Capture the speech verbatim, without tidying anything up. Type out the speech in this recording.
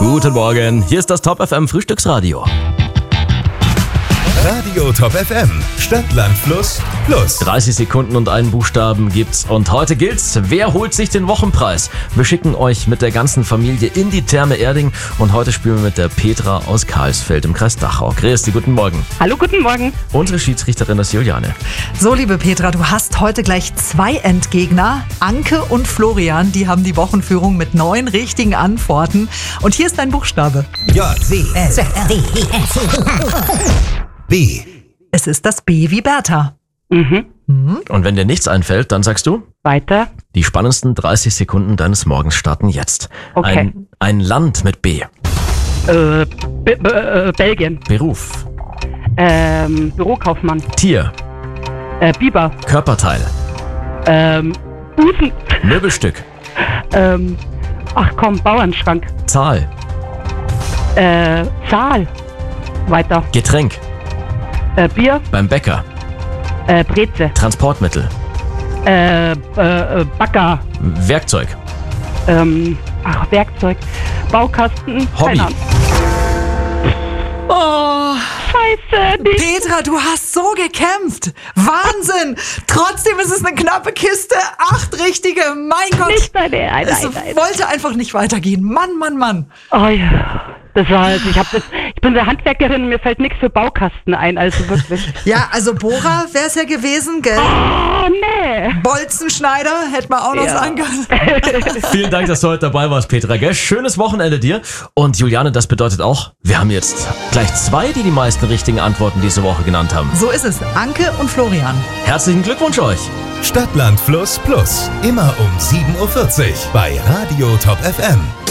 Guten Morgen, hier ist das Top F M Frühstücksradio. Radio Top F M, Stadt, Land, Fluss, Plus. dreißig Sekunden und einen Buchstaben gibt's und heute gilt's. Wer holt sich den Wochenpreis? Wir schicken euch mit der ganzen Familie in die Therme Erding und heute spielen wir mit der Petra aus Karlsfeld im Kreis Dachau. Grüß dich, guten Morgen. Hallo, guten Morgen. Unsere Schiedsrichterin ist Juliane. So, liebe Petra, du hast heute gleich zwei Endgegner. Anke und Florian, die haben die Wochenführung mit neun richtigen Antworten. Und hier ist dein Buchstabe. J, C, S, D, E, F, B. Es ist das B wie Bertha. Mhm. Und wenn dir nichts einfällt, dann sagst du, Weiter. die spannendsten dreißig Sekunden deines Morgens starten jetzt. Okay. Ein, ein Land mit B. Äh, B B äh, Belgien. Beruf. Ähm, Bürokaufmann. Tier. Äh, Biber. Körperteil. Ähm, Busen. Möbelstück. Ähm, ach komm, Bauernschrank. Zahl. Äh, Zahl. Weiter. Getränk. Äh, Bier. Beim Bäcker. Äh, Breze. Transportmittel. Äh, äh, Bagger. Werkzeug. Ähm, ach, Werkzeug. Baukasten. Hobby. Keine Ahnung. Oh, Scheiße, nicht. Petra, du hast so gekämpft. Wahnsinn. Trotzdem ist es eine knappe Kiste. Acht richtige. Mein Gott. Nicht deine, nein, Es nein, nein. wollte einfach nicht weitergehen. Mann, Mann, Mann. Oh ja. Das war halt, ich hab das, ich bin eine Handwerkerin, mir fällt nichts für Baukasten ein, also wirklich. Ja, also Bohrer wäre es ja gewesen, gell? Oh, nee. Bolzenschneider hätte man auch noch Ja. sagen können. Vielen Dank, dass du heute dabei warst, Petra. Gell? Schönes Wochenende dir. Und Juliane, das bedeutet auch, wir haben jetzt gleich zwei, die die meisten richtigen Antworten diese Woche genannt haben. So ist es. Anke und Florian. Herzlichen Glückwunsch euch. Stadt, Land, Fluss, Plus. Immer um sieben Uhr vierzig bei Radio Top F M.